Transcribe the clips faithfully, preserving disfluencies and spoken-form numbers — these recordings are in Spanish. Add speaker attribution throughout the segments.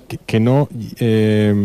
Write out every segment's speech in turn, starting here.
Speaker 1: que, que no, eh,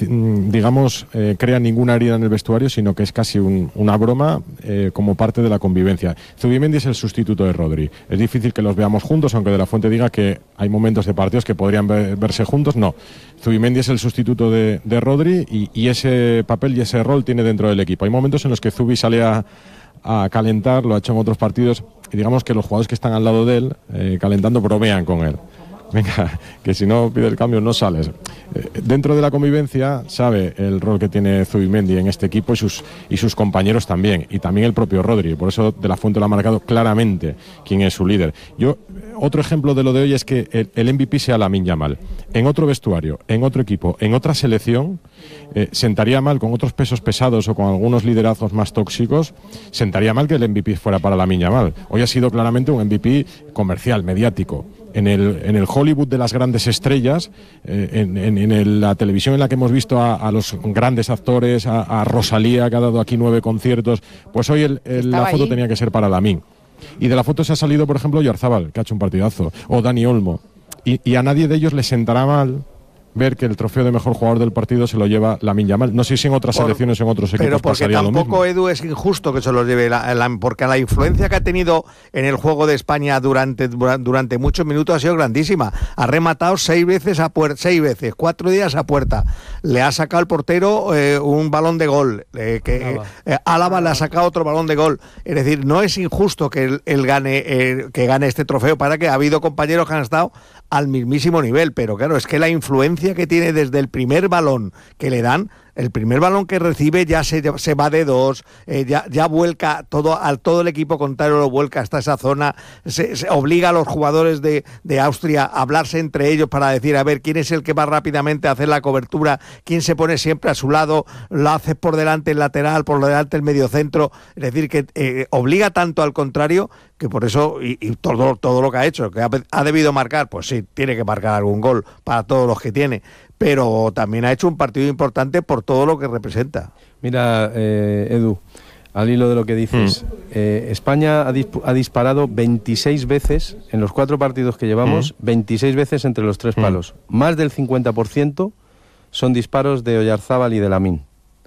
Speaker 1: digamos, eh, crea ninguna herida en el vestuario, sino que es casi un, una broma eh, como parte de la convivencia. Zubimendi es el sustituto de Rodri. Es difícil que los veamos juntos, aunque De la Fuente diga que hay momentos de partidos que podrían ver, verse juntos. No, Zubimendi es el sustituto de, de Rodri y, y ese papel y ese rol tiene dentro del equipo. Hay momentos en los que Zubi sale a, a calentar, lo ha hecho en otros partidos, y digamos que los jugadores que están al lado de él, eh, calentando, bromean con él. Venga, que si no pide el cambio no sales. Eh, dentro de la convivencia sabe el rol que tiene Zubimendi en este equipo y sus, y sus compañeros también, y también el propio Rodri. Por eso De la Fuente lo ha marcado claramente quién es su líder. Yo, otro ejemplo de lo de hoy es que el, el M V P sea Lamine Yamal. En otro vestuario, en otro equipo, en otra selección, eh, sentaría mal con otros pesos pesados o con algunos liderazgos más tóxicos, sentaría mal que el M V P fuera para Lamine Yamal. Hoy ha sido claramente un M V P comercial, mediático. En el, en el Hollywood de las grandes estrellas, eh, en, en, en el, la televisión en la que hemos visto a, a los grandes actores, a, a Rosalía, que ha dado aquí nueve conciertos, pues hoy el, el, la foto ahí. Tenía que ser para Lamine. Y de la foto se ha salido, por ejemplo, Oyarzabal, que ha hecho un partidazo, o Dani Olmo. Y, y a nadie de ellos le sentará mal ver que el trofeo de mejor jugador del partido se lo lleva Lamine Yamal. No sé si en otras Por, selecciones o en otros equipos pasaría lo mismo.
Speaker 2: Pero porque tampoco, Edu, es injusto que se lo lleve, la, la, porque la influencia que ha tenido en el juego de España durante, durante muchos minutos ha sido grandísima. Ha rematado seis veces a puerta, seis veces, cuatro días a puerta. Le ha sacado al portero eh, un balón de gol. Eh, que eh, Álava le ha sacado otro balón de gol. Es decir, no es injusto que él, él gane, eh, que gane este trofeo, para que ha habido compañeros que han estado al mismísimo nivel, pero claro, es que la influencia que tiene desde el primer balón que le dan, el primer balón que recibe ya se, se va de dos, eh, ya, ya vuelca todo, al todo el equipo contrario lo vuelca hasta esa zona, se, se obliga a los jugadores de, de Austria a hablarse entre ellos para decir, a ver, quién es el que va rápidamente a hacer la cobertura, quién se pone siempre a su lado, lo hace por delante el lateral, por delante el mediocentro, es decir, que eh, obliga tanto al contrario, que por eso, y, y todo, todo lo que ha hecho, que ha, ha debido marcar, pues sí, tiene que marcar algún gol para todos los que tiene, pero también ha hecho un partido importante por todo lo que representa.
Speaker 3: Mira, eh, Edu, al hilo de lo que dices, mm. eh, España ha, disp- ha disparado veintiséis veces, en los cuatro partidos que llevamos, mm. veintiséis veces entre los tres palos. Mm. Más del cincuenta por ciento son disparos de Oyarzabal y de Lamine.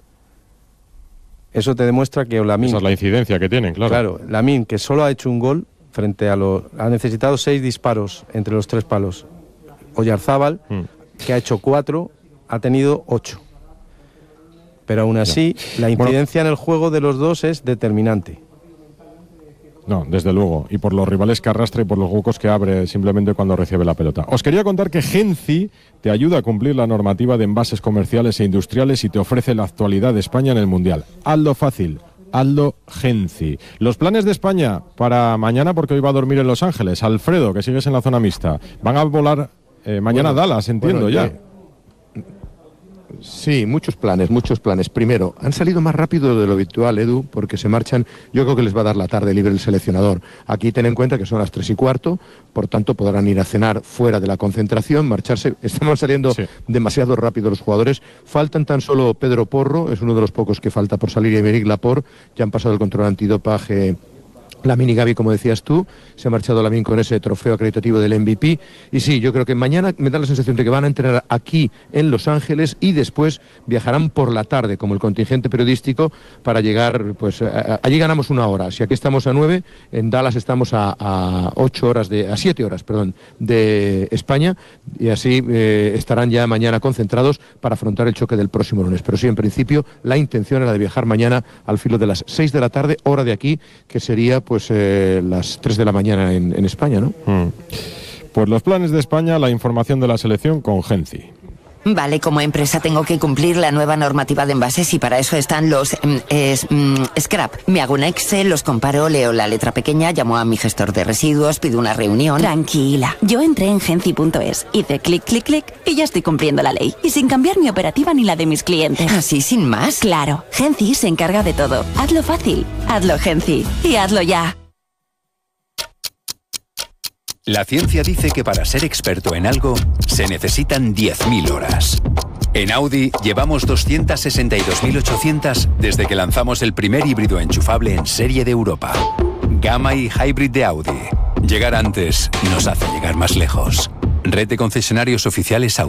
Speaker 3: Eso te demuestra que Lamine...
Speaker 1: Esa es la incidencia que tienen, claro.
Speaker 3: Claro, Lamine, que solo ha hecho un gol frente a los... Ha necesitado seis disparos entre los tres palos. Oyarzabal... Mm. que ha hecho cuatro, ha tenido ocho. Pero aún así, ya. la incidencia bueno, en el juego de los dos es determinante.
Speaker 1: No, desde luego. Y por los rivales que arrastra y por los huecos que abre simplemente cuando recibe la pelota. Os quería contar que Genci te ayuda a cumplir la normativa de envases comerciales e industriales y te ofrece la actualidad de España en el Mundial. Hazlo fácil. Hazlo Genci. Los planes de España para mañana, porque hoy va a dormir en Los Ángeles. Alfredo, que sigues en la zona mixta. Van a volar... Eh, mañana bueno, Dallas, entiendo bueno, ya. Eh,
Speaker 4: sí, muchos planes, muchos planes. Primero, han salido más rápido de lo habitual, Edu, porque se marchan, yo creo que les va a dar la tarde libre el seleccionador. Aquí ten en cuenta que son las tres y cuarto, por tanto podrán ir a cenar fuera de la concentración, marcharse. Estamos saliendo sí. demasiado rápido los jugadores. Faltan tan solo Pedro Porro, es uno de los pocos que falta por salir, y Aymeric Laporte, ya han pasado el control antidopaje. Lamine y Gavi, como decías tú, se ha marchado Lamine con ese trofeo acreditativo del M V P. Y sí, yo creo que mañana me da la sensación de que van a entrenar aquí en Los Ángeles y después viajarán por la tarde, como el contingente periodístico, para llegar, pues a, allí ganamos una hora. Si aquí estamos a nueve, en Dallas estamos a, a ocho horas, de, a siete horas, perdón, de España, y así eh, estarán ya mañana concentrados para afrontar el choque del próximo lunes. Pero sí, en principio, la intención era de viajar mañana al filo de las seis de la tarde, hora de aquí, que sería pues eh, las tres de la mañana en, en España, ¿no? Mm.
Speaker 1: Pues los planes de España, la información de la selección con Genci.
Speaker 5: Vale, como empresa tengo que cumplir la nueva normativa de envases y para eso están los eh, es, mm, scrap. Me hago un Excel, los comparo, leo la letra pequeña, llamo a mi gestor de residuos, pido una reunión.
Speaker 6: Tranquila, yo entré en genci punto es, hice clic, clic, clic y ya estoy cumpliendo la ley. Y sin cambiar mi operativa ni la de mis clientes.
Speaker 5: ¿Así sin más?
Speaker 6: Claro, Genci se encarga de todo. Hazlo fácil, hazlo Genci y hazlo ya.
Speaker 7: La ciencia dice que para ser experto en algo se necesitan diez mil horas. En Audi llevamos doscientas sesenta y dos mil ochocientas desde que lanzamos el primer híbrido enchufable en serie de Europa. Gamma y Hybrid de Audi. Llegar antes nos hace llegar más lejos. Red de concesionarios oficiales Audi.